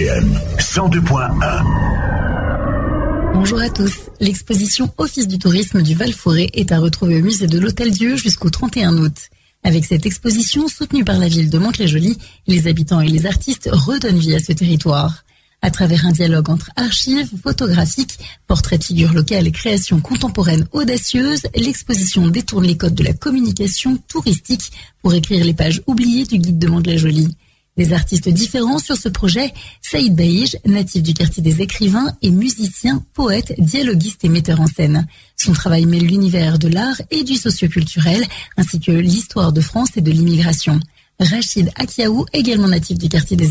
CIBL 102.1. Bonjour à tous. L'exposition Office du tourisme du Val-Forêt est à retrouver au musée de l'Hôtel-Dieu jusqu'au 31 août. Avec cette exposition soutenue par la ville de Mantes-la-Jolie, les habitants et les artistes redonnent vie à ce territoire. À travers un dialogue entre archives photographiques, portraits de figures locales et créations contemporaines audacieuses, l'exposition détourne les codes de la communication touristique pour écrire les pages oubliées du guide de Mantes-la-Jolie. Des artistes différents sur ce projet, Saïd Baïj, natif du quartier des écrivains et musicien, poète, dialoguiste et metteur en scène. Son travail mêle l'univers de l'art et du socioculturel, ainsi que l'histoire de France et de l'immigration. Rachid Akiaou, également natif du quartier des